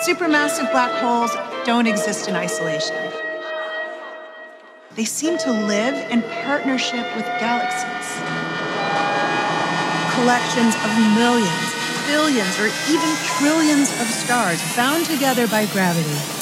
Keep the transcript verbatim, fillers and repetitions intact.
Supermassive black holes don't exist in isolation. They seem to live in partnership with galaxies. Collections of millions, billions, or even trillions of stars bound together by gravity